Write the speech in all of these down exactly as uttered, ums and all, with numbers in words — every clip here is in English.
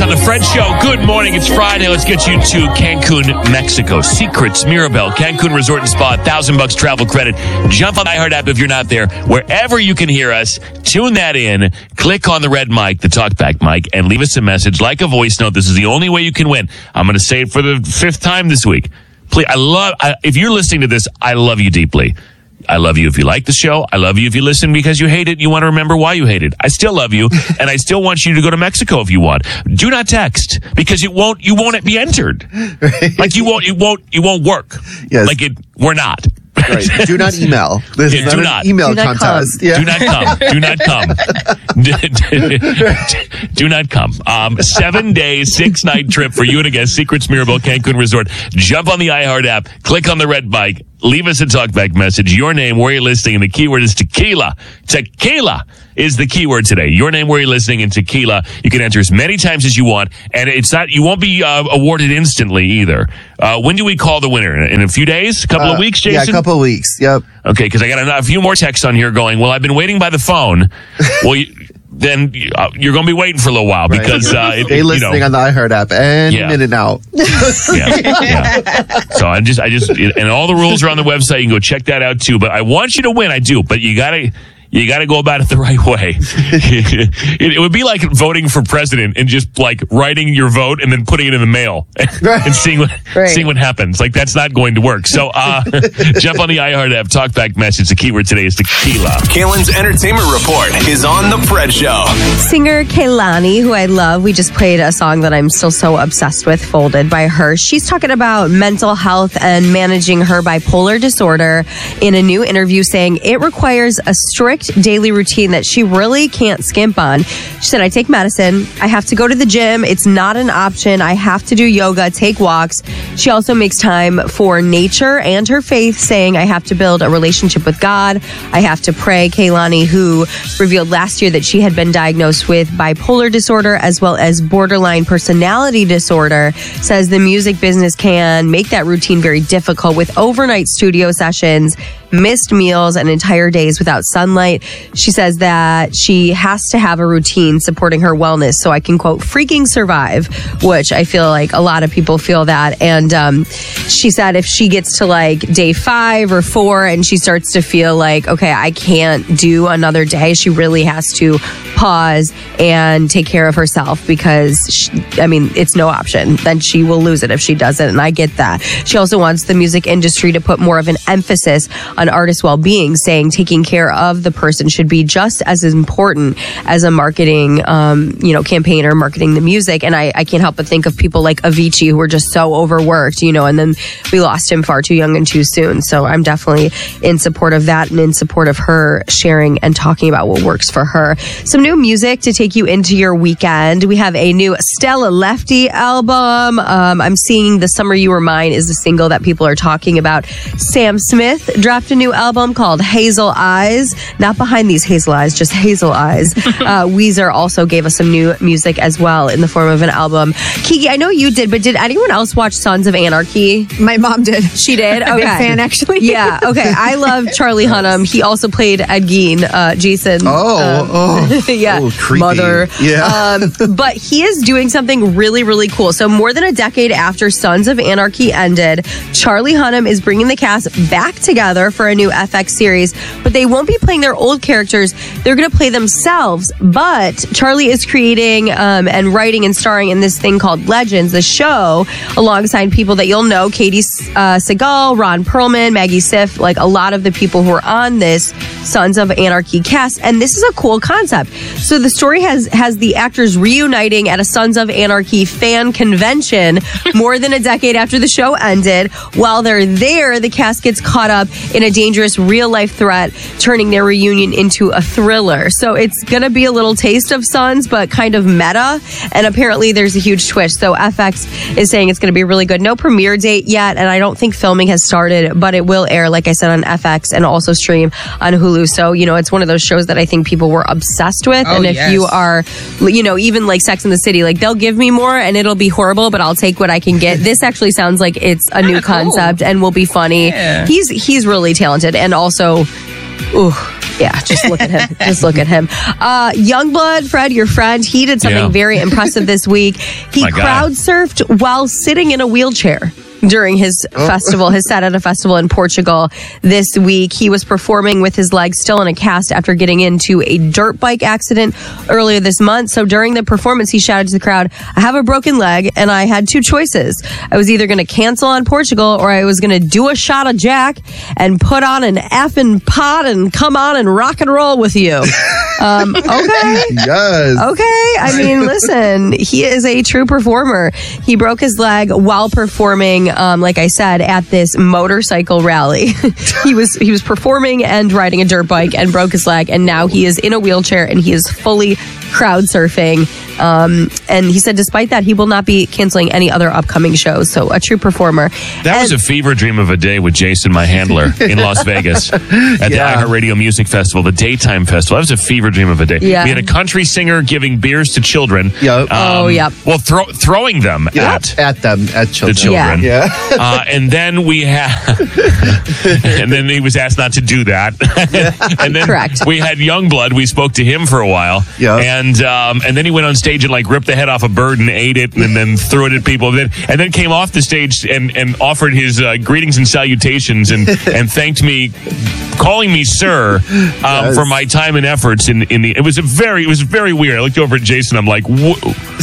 on the Fred Show. Good morning. It's Friday. Let's get you to Cancun, Mexico. Secrets, Mirabel, Cancun Resort and Spa, thousand bucks travel credit. Jump on the iHeart app if you're not there. Wherever you can hear us, tune that in. Click on the red mic, the talkback mic, and leave us a message like a voice note. This is the only way you can win. I'm going to say it for the fifth time this week. Please, I love. I, if you're listening to this, I love you deeply. I love you if you like the show. I love you if you listen because you hate it. You want to remember why you hate it. I still love you, and I still want you to go to Mexico if you want. Do not text because it won't. You won't be entered. Right. Like you won't. You won't. You won't work. Yes. Like it. We're not. Right. Do not email. This yeah, is do not, not an email do not contest. Yeah. Do not come. Do not come. Do not come. Um, seven day, six night trip for you and a guest. Secrets Mirabel Cancun Resort. Jump on the iHeart app. Click on the red bike. Leave us a talkback message. Your name, where you're listening, and the keyword is tequila. Tequila is the keyword today. Your name, where you're listening, and tequila. You can enter as many times as you want, and it's not. You won't be uh, awarded instantly either. Uh, when do we call the winner? In a few days? A couple uh, of weeks, Jason? Yeah, a couple of weeks. Yep. Okay, because I got a, a few more texts on here going, well, I've been waiting by the phone. Well, you, then uh, you're going to be waiting for a little while because uh, it, stay you listening know, on the iHeart app any yeah. minute now. yeah, yeah. So I just, I just, and all the rules are on the website. You can go check that out too. But I want you to win. I do, but you got to. You got to go about it the right way. it, it would be like voting for president and just like writing your vote and then putting it in the mail and seeing what right. seeing what happens. Like that's not going to work. So uh, jump on the iHeart app, talkback message. The keyword today is tequila. Kaylan's entertainment report is on the Fred Show. Singer Kehlani, who I love, we just played a song that I'm still so obsessed with, Folded by her. She's talking about mental health and managing her bipolar disorder in a new interview, saying it requires a strict daily routine that she really can't skimp on. She said, I take medicine. I have to go to the gym. It's not an option. I have to do yoga, take walks. She also makes time for nature and her faith, saying, I have to build a relationship with God. I have to pray. Kehlani, who revealed last year that she had been diagnosed with bipolar disorder as well as borderline personality disorder, says the music business can make that routine very difficult with overnight studio sessions, missed meals, and entire days without sunlight. She says that she has to have a routine supporting her wellness so I can, quote, freaking survive, which I feel like a lot of people feel that. And um, she said if she gets to like day five or four and she starts to feel like, okay, I can't do another day, she really has to pause and take care of herself because, she, I mean, it's no option. Then she will lose it if she doesn't. And I get that. She also wants the music industry to put more of an emphasis on artist well-being, saying taking care of the person should be just as important as a marketing, um, you know, campaign or marketing the music. And I, I can't help but think of people like Avicii who were just so overworked, you know, and then we lost him far too young and too soon. So I'm definitely in support of that and in support of her sharing and talking about what works for her. Some new music to take you into your weekend. We have a new Stella Lefty album. Um, I'm seeing The Summer You Were Mine is the single that people are talking about. Sam Smith dropped a new album called Hazel Eyes. Not behind these hazel eyes, just hazel eyes. uh, Weezer also gave us some new music as well in the form of an album. Kiki, I know you did, but did anyone else watch Sons of Anarchy? My mom did. She did? Okay. Big fan, actually. Yeah, okay. I love Charlie Hunnam. He also played Ed Gein, uh, Jason. Oh, um, oh. yeah. Oh, creepy. Mother. Yeah. Um, but he is doing something really, really cool. So more than a decade after Sons of Anarchy ended, Charlie Hunnam is bringing the cast back together for a new F X series, but they won't be playing their old characters. They're going to play themselves, but Charlie is creating um, and writing and starring in this thing called Legends, the show, alongside people that you'll know, Katie uh, Seagal, Ron Perlman, Maggie Siff, like a lot of the people who are on this Sons of Anarchy cast. And this is a cool concept. So the story has, has the actors reuniting at a Sons of Anarchy fan convention more than a decade after the show ended. While they're there, the cast gets caught up in a dangerous real-life threat, turning their reunion into a thriller. So it's going to be a little taste of Sons, but kind of meta. And apparently there's a huge twist. So F X is saying it's going to be really good. No premiere date yet, and I don't think filming has started, but it will air, like I said, on F X and also stream on Hulu. So, you know, it's one of those shows that I think people were obsessed with. Oh, and if yes. you are, you know, even like Sex and the City, like they'll give me more and it'll be horrible, but I'll take what I can get. This actually sounds like it's a new cool. concept and will be funny. Yeah. He's he's really talented, and also, ooh, Yeah, just look at him. Just look at him. Uh, Youngblood, Fred, your friend, he did something Yeah. very impressive this week. He My God. crowd surfed while sitting in a wheelchair during his Oh. festival, his set at a festival in Portugal this week. He was performing with his legs still in a cast after getting into a dirt bike accident earlier this month. So during the performance, he shouted to the crowd, I have a broken leg and I had two choices. I was either going to cancel on Portugal or I was going to do a shot of Jack and put on an effing pot and come on and rock and roll with you. Um, okay. Yes. Okay. I mean, listen, he is a true performer. He broke his leg while performing, um, like I said, at this motorcycle rally. he was he was performing and riding a dirt bike and broke his leg, and now he is in a wheelchair and he is fully crowd surfing. Um, and he said, despite that, he will not be canceling any other upcoming shows. So a true performer. That was And- a fever dream of a day with Jason, my handler, in Las Vegas at the Yeah. iHeartRadio Music Festival, the daytime festival. That was a fever dream of a day. Yeah. We had a country singer giving beers to children. Yep. Oh, yep. Well, throw, throwing them Yeah, at at them, at the children. children. Yeah. Uh, and then we had, and then he was asked not to do that. and then Correct. we had Youngblood. We spoke to him for a while. Yeah. And um, and then he went on stage and like ripped the head off a bird and ate it, and then threw it at people. And then and then came off the stage and and offered his uh, greetings and salutations and and thanked me, calling me sir, um, Yes. for my time and efforts in in the. It was a very it was very weird. I looked over at Jason. I'm like, "Wha-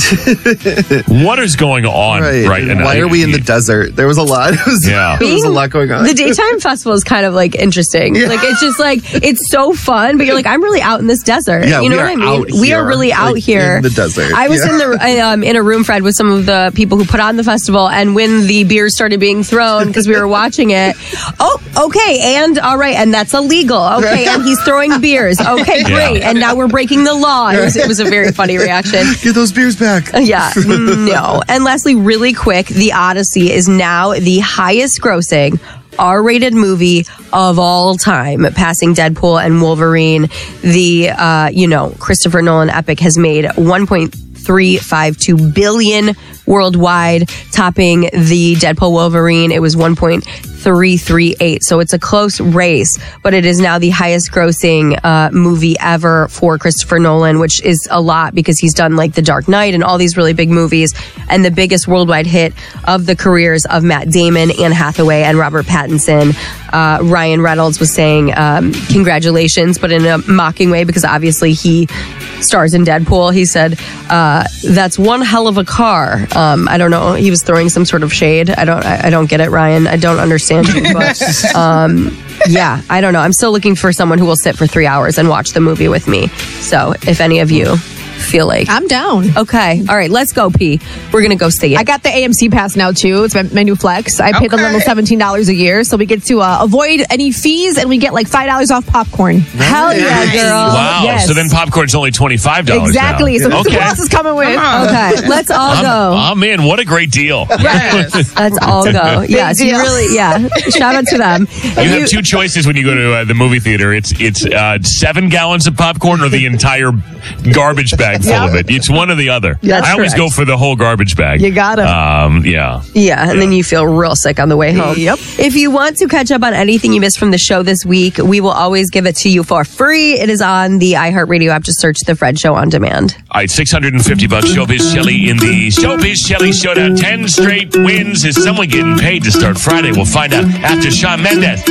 what is going on Right. right now? Why are we in the desert? There was a lot. It was, Yeah. there was a lot going on. The daytime festival is kind of like interesting. Like it's just like it's so fun, but you're like, I'm really out in this desert. Yeah, you know we what I are mean? out We are here, really out like, here in the desert. I was Yeah. in the um, in a room, Fred, with some of the people who put on the festival, and when the beers started being thrown because we were watching it, oh, okay, and all right, and that's illegal. Okay, and he's throwing beers. Okay, great, Yeah. and now we're breaking the law. It was, it was a very funny reaction. Get those beers back. Yeah, no. And lastly, really quick, The Odyssey is now the highest grossing R-rated movie of all time, passing Deadpool and Wolverine. The, uh, you know, Christopher Nolan epic has made one point three five two billion worldwide, topping the Deadpool Wolverine. It was one point three three eight. So it's a close race, but it is now the highest grossing uh, movie ever for Christopher Nolan, which is a lot because he's done like The Dark Knight and all these really big movies. And the biggest worldwide hit of the careers of Matt Damon, Anne Hathaway, and Robert Pattinson. Uh, Ryan Reynolds was saying um, congratulations, but in a mocking way because obviously he stars in Deadpool. He said, uh, that's one hell of a car. Um, I don't know. He was throwing some sort of shade. I don't, I, I don't get it, Ryan. I don't understand you, but, um, yeah, I don't know. I'm still looking for someone who will sit for three hours and watch the movie with me. So if any of you feel like, I'm down. okay, all right, let's go, P. We're going to go see it. I got the A M C pass now too. It's my, my new flex. I paid a Okay. little seventeen dollars a year, so we get to uh, avoid any fees, and we get like five dollars off popcorn. Hell yeah, girl. Wow. Yes. So then popcorn's only twenty-five dollars. Exactly. Now. So okay. who else is coming with? Okay, let's all I'm, go. oh man, what a great deal. Let's all go. Yes, you deal. really, yeah. Shout out to them. You have two choices when you go to uh, the movie theater. It's it's uh, seven gallons of popcorn or the entire garbage bag full Yeah. of it. It's one or the other. That's I always correct. go for the whole garbage bag. You gotta. Um, yeah. Yeah, and then you feel real sick on the way home. Yep. If you want to catch up on anything you missed from the show this week, we will always give it to you for free. It is on the iHeartRadio app. Just search The Fred Show on demand. All right, six hundred fifty bucks. Showbiz Shelly in the Showbiz Shelly Showdown. ten straight wins. Is someone getting paid to start Friday? We'll find out after Shawn Mendes.